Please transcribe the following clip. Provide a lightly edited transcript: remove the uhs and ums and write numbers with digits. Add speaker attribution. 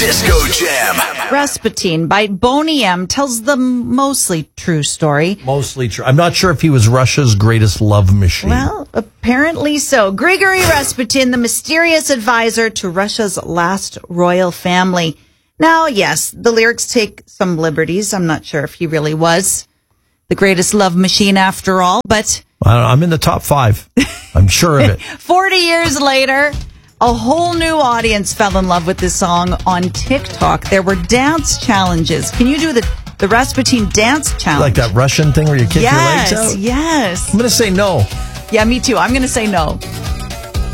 Speaker 1: Disco Jam.
Speaker 2: Rasputin by Boney M tells the mostly true story.
Speaker 3: Mostly true. I'm not sure if he was Russia's greatest love machine.
Speaker 2: Well, apparently so. Grigory Rasputin, the mysterious advisor to Russia's last royal family. Now, yes, the lyrics take some liberties. I'm not sure if he really was the greatest love machine after all, but
Speaker 3: I'm in the top 5. I'm sure of it.
Speaker 2: 40 years later, a whole new audience fell in love with this song on TikTok. There were dance challenges. Can you do the Rasputin dance challenge?
Speaker 3: Like that Russian thing where you kick your legs out?
Speaker 2: Yes.
Speaker 3: I'm going to say no.
Speaker 2: Yeah, me too. I'm going to say no.